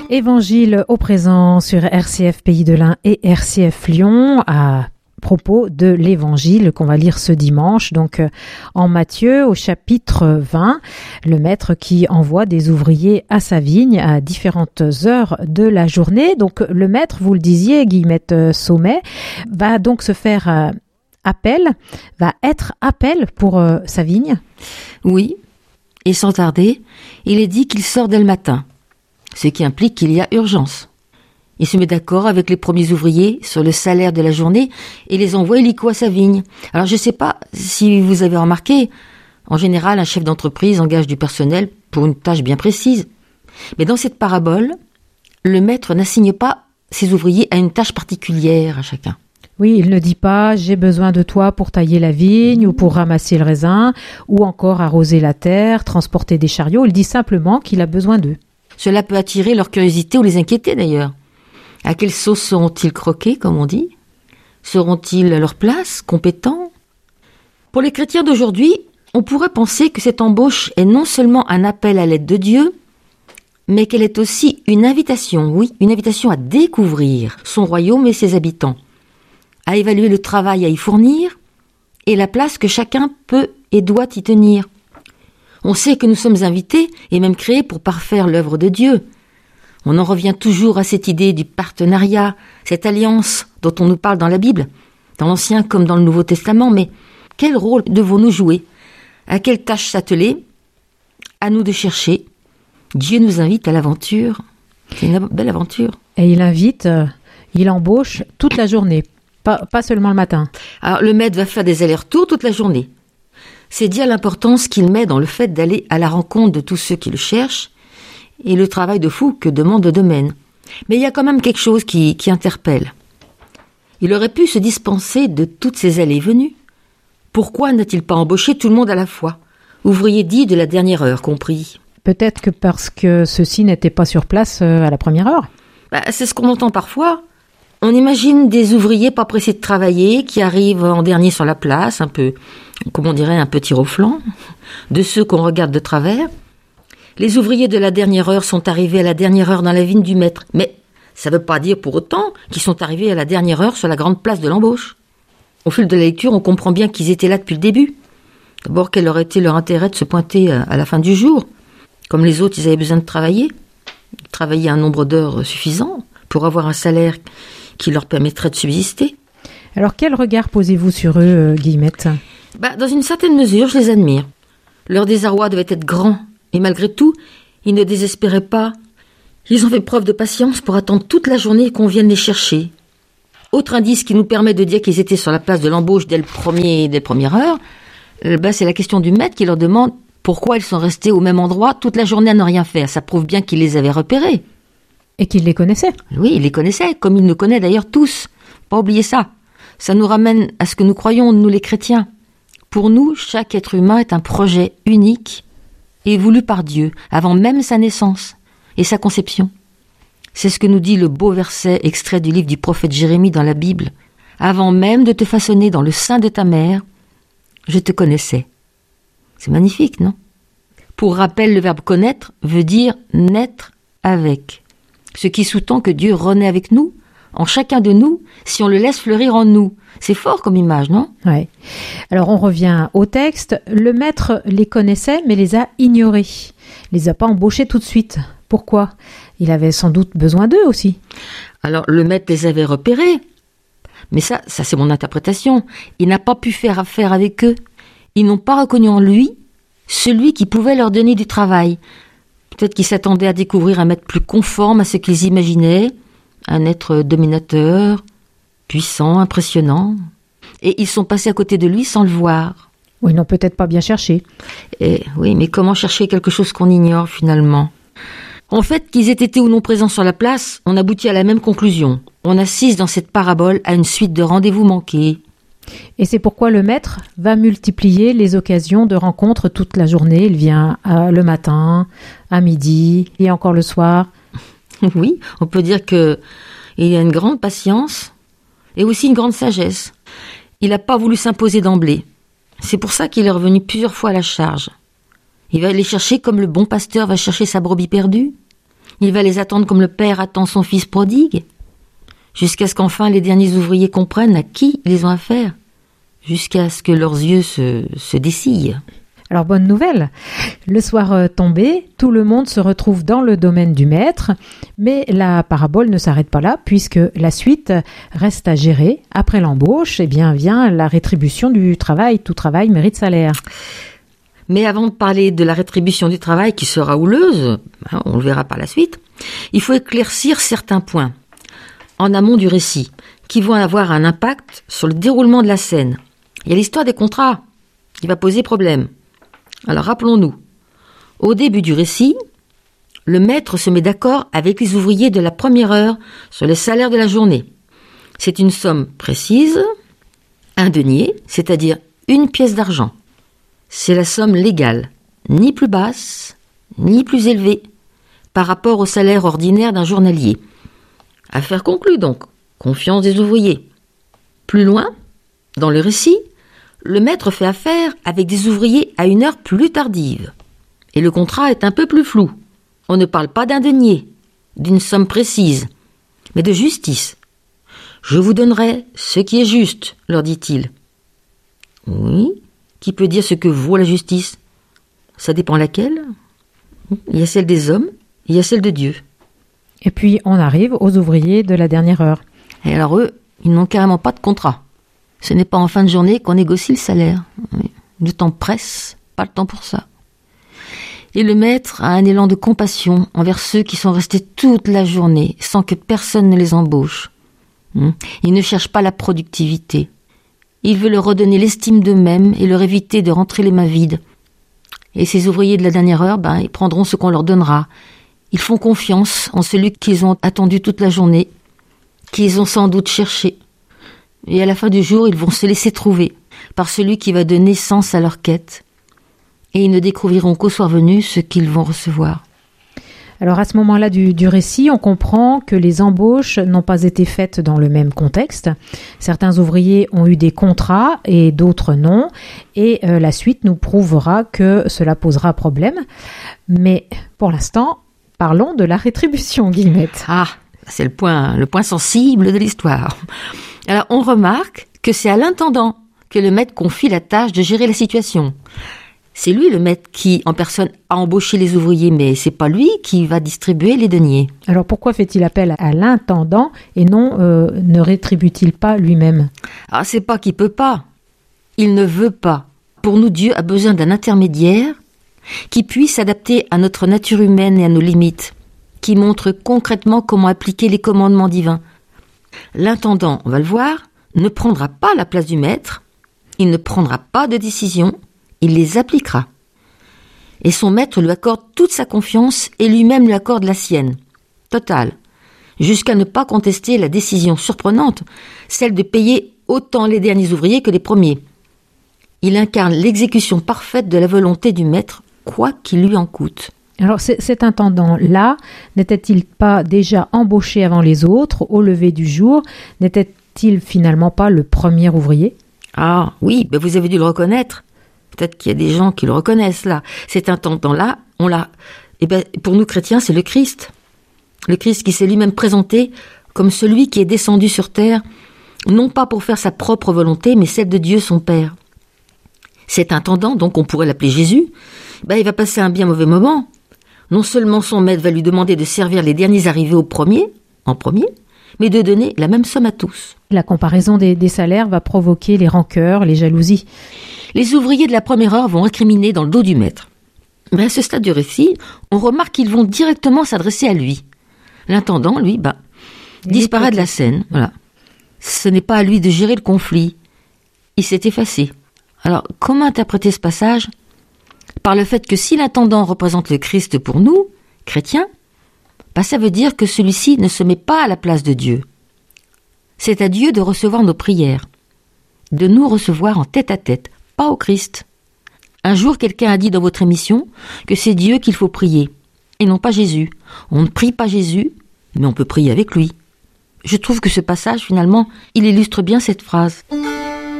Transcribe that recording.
Évangile au présent sur RCF Pays de l'Ain et RCF Lyon à propos de l'évangile qu'on va lire ce dimanche. Donc en Matthieu au chapitre 20, le maître qui envoie des ouvriers à sa vigne à différentes heures de la journée. Donc le maître, vous le disiez, Guillemette Saumet, va donc se faire va être appel pour sa vigne. Oui, et sans tarder, il est dit qu'il sort dès le matin, ce qui implique qu'il y a urgence. Il se met d'accord avec les premiers ouvriers sur le salaire de la journée et les envoie illico à sa vigne. Alors je ne sais pas si vous avez remarqué, en général un chef d'entreprise engage du personnel pour une tâche bien précise. Mais dans cette parabole, le maître n'assigne pas ses ouvriers à une tâche particulière à chacun. Oui, il ne dit pas « j'ai besoin de toi pour tailler la vigne ou pour ramasser le raisin ou encore arroser la terre, transporter des chariots ». Il dit simplement qu'il a besoin d'eux. Cela peut attirer leur curiosité ou les inquiéter d'ailleurs. À quelle sauce seront-ils croqués, comme on dit ? Seront-ils à leur place, compétents ? Pour les chrétiens d'aujourd'hui, on pourrait penser que cette embauche est non seulement un appel à l'aide de Dieu, mais qu'elle est aussi une invitation, oui, une invitation à découvrir son royaume et ses habitants, à évaluer le travail à y fournir et la place que chacun peut et doit y tenir. On sait que nous sommes invités et même créés pour parfaire l'œuvre de Dieu. On en revient toujours à cette idée du partenariat, cette alliance dont on nous parle dans la Bible, dans l'Ancien comme dans le Nouveau Testament. Mais quel rôle devons-nous jouer ? À quelle tâche s'atteler ? À nous de chercher. Dieu nous invite à l'aventure. C'est une belle aventure. Et il embauche toute la journée, pas seulement le matin. Alors le maître va faire des allers-retours toute la journée. C'est dire l'importance qu'il met dans le fait d'aller à la rencontre de tous ceux qui le cherchent et le travail de fou que demande le domaine. Mais il y a quand même quelque chose qui interpelle. Il aurait pu se dispenser de toutes ces allées et venues. Pourquoi n'a-t-il pas embauché tout le monde à la fois ? Ouvriers dits de la dernière heure, compris. Peut-être que parce que ceux-ci n'étaient pas sur place à la première heure. C'est ce qu'on entend parfois. On imagine des ouvriers pas pressés de travailler, qui arrivent en dernier sur la place, un peu, comme on dirait, un peu tir au flanc, de ceux qu'on regarde de travers. Les ouvriers de la dernière heure sont arrivés à la dernière heure dans la vigne du maître. Mais ça ne veut pas dire pour autant qu'ils sont arrivés à la dernière heure sur la grande place de l'embauche. Au fil de la lecture, on comprend bien qu'ils étaient là depuis le début. D'abord, quel aurait été leur intérêt de se pointer à la fin du jour ? Comme les autres, ils avaient besoin de travailler. Travailler un nombre d'heures suffisant pour avoir un salaire qui leur permettrait de subsister. Alors, quel regard posez-vous sur eux, Guillemette ? Dans une certaine mesure, je les admire. Leur désarroi devait être grand. Et malgré tout, ils ne désespéraient pas. Ils ont fait preuve de patience pour attendre toute la journée qu'on vienne les chercher. Autre indice qui nous permet de dire qu'ils étaient sur la place de l'embauche dès la première heure, c'est la question du maître qui leur demande pourquoi ils sont restés au même endroit toute la journée à ne rien faire. Ça prouve bien qu'il les avait repérés. Et qu'il les connaissait. Oui, il les connaissait, comme il nous connaît d'ailleurs tous. Pas oublier ça. Ça nous ramène à ce que nous croyons, nous les chrétiens. Pour nous, chaque être humain est un projet unique et voulu par Dieu, avant même sa naissance et sa conception. C'est ce que nous dit le beau verset extrait du livre du prophète Jérémie dans la Bible. « Avant même de te façonner dans le sein de ta mère, je te connaissais. » C'est magnifique, non ? Pour rappel, le verbe « connaître » veut dire « naître avec », ce qui sous-tend que Dieu renaît avec nous, en chacun de nous, si on le laisse fleurir en nous. C'est fort comme image, non ? Oui. Alors on revient au texte. Le maître les connaissait, mais les a ignorés. Il les a pas embauchés tout de suite. Pourquoi ? Il avait sans doute besoin d'eux aussi. Alors le maître les avait repérés. Mais ça c'est mon interprétation. Il n'a pas pu faire affaire avec eux. Ils n'ont pas reconnu en lui celui qui pouvait leur donner du travail. Peut-être qu'ils s'attendaient à découvrir un maître plus conforme à ce qu'ils imaginaient, un être dominateur, puissant, impressionnant. Et ils sont passés à côté de lui sans le voir. Oui, ils n'ont peut-être pas bien cherché. Oui, mais comment chercher quelque chose qu'on ignore finalement ? En fait, qu'ils aient été ou non présents sur la place, on aboutit à la même conclusion. On assiste dans cette parabole à une suite de rendez-vous manqués. Et c'est pourquoi le maître va multiplier les occasions de rencontres toute la journée. Il vient le matin, à midi et encore le soir. Oui, on peut dire qu'il y a une grande patience et aussi une grande sagesse. Il n'a pas voulu s'imposer d'emblée. C'est pour ça qu'il est revenu plusieurs fois à la charge. Il va les chercher comme le bon pasteur va chercher sa brebis perdue. Il va les attendre comme le père attend son fils prodigue, jusqu'à ce qu'enfin les derniers ouvriers comprennent à qui ils ont affaire, jusqu'à ce que leurs yeux se dessillent. Alors, bonne nouvelle, le soir tombé, tout le monde se retrouve dans le domaine du maître, mais la parabole ne s'arrête pas là, puisque la suite reste à gérer. Après l'embauche, vient la rétribution du travail. Tout travail mérite salaire. Mais avant de parler de la rétribution du travail, qui sera houleuse, on le verra par la suite, il faut éclaircir certains points en amont du récit, qui vont avoir un impact sur le déroulement de la scène. Il y a l'histoire des contrats, qui va poser problème. Alors rappelons-nous, au début du récit, le maître se met d'accord avec les ouvriers de la première heure sur le salaire de la journée. C'est une somme précise, un denier, c'est-à-dire une pièce d'argent. C'est la somme légale, ni plus basse, ni plus élevée, par rapport au salaire ordinaire d'un journalier. Affaire conclue donc, confiance des ouvriers. Plus loin, dans le récit, le maître fait affaire avec des ouvriers à une heure plus tardive. Et le contrat est un peu plus flou. On ne parle pas d'un denier, d'une somme précise, mais de justice. « Je vous donnerai ce qui est juste », leur dit-il. Oui, qui peut dire ce que vaut la justice? Ça dépend laquelle. Il y a celle des hommes, il y a celle de Dieu. Et puis, on arrive aux ouvriers de la dernière heure. Et alors eux, ils n'ont carrément pas de contrat. Ce n'est pas en fin de journée qu'on négocie le salaire. Le temps presse, pas le temps pour ça. Et le maître a un élan de compassion envers ceux qui sont restés toute la journée sans que personne ne les embauche. Il ne cherche pas la productivité. Il veut leur redonner l'estime d'eux-mêmes et leur éviter de rentrer les mains vides. Et ces ouvriers de la dernière heure, ils prendront ce qu'on leur donnera. Ils font confiance en celui qu'ils ont attendu toute la journée, qu'ils ont sans doute cherché. Et à la fin du jour, ils vont se laisser trouver par celui qui va donner sens à leur quête. Et ils ne découvriront qu'au soir venu ce qu'ils vont recevoir. Alors à ce moment-là du récit, on comprend que les embauches n'ont pas été faites dans le même contexte. Certains ouvriers ont eu des contrats et d'autres non. Et la suite nous prouvera que cela posera problème. Mais pour l'instant, parlons de la rétribution, Guillemette. Ah, c'est le point sensible de l'histoire. Alors, on remarque que c'est à l'intendant que le maître confie la tâche de gérer la situation. C'est lui, le maître, qui, en personne, a embauché les ouvriers, mais c'est pas lui qui va distribuer les deniers. Alors, pourquoi fait-il appel à l'intendant et non ne rétribue-t-il pas lui-même? Ah, c'est pas qu'il peut pas. Il ne veut pas. Pour nous, Dieu a besoin d'un intermédiaire qui puisse s'adapter à notre nature humaine et à nos limites, qui montre concrètement comment appliquer les commandements divins. L'intendant, on va le voir, ne prendra pas la place du maître, il ne prendra pas de décision, il les appliquera. Et son maître lui accorde toute sa confiance et lui-même lui accorde la sienne, totale, jusqu'à ne pas contester la décision surprenante, celle de payer autant les derniers ouvriers que les premiers. Il incarne l'exécution parfaite de la volonté du maître, quoi qu'il lui en coûte. Alors cet intendant-là, n'était-il pas déjà embauché avant les autres, au lever du jour? N'était-il finalement pas le premier ouvrier? Ah oui, vous avez dû le reconnaître. Peut-être qu'il y a des gens qui le reconnaissent là. Cet intendant-là, pour nous chrétiens, c'est le Christ. Le Christ qui s'est lui-même présenté comme celui qui est descendu sur terre, non pas pour faire sa propre volonté, mais celle de Dieu son Père. Cet intendant, donc on pourrait l'appeler Jésus, il va passer un bien mauvais moment. Non seulement son maître va lui demander de servir les derniers arrivés en premier, mais de donner la même somme à tous. La comparaison des salaires va provoquer les rancœurs, les jalousies. Les ouvriers de la première heure vont incriminer dans le dos du maître. Mais à ce stade du récit, on remarque qu'ils vont directement s'adresser à lui. L'intendant, lui, disparaît de la scène. Voilà. Ce n'est pas à lui de gérer le conflit. Il s'est effacé. Alors, comment interpréter ce passage? Par le fait que si l'intendant représente le Christ pour nous, chrétiens, ça veut dire que celui-ci ne se met pas à la place de Dieu. C'est à Dieu de recevoir nos prières, de nous recevoir en tête-à-tête, pas au Christ. Un jour, quelqu'un a dit dans votre émission que c'est Dieu qu'il faut prier, et non pas Jésus. On ne prie pas Jésus, mais on peut prier avec lui. Je trouve que ce passage, finalement, il illustre bien cette phrase.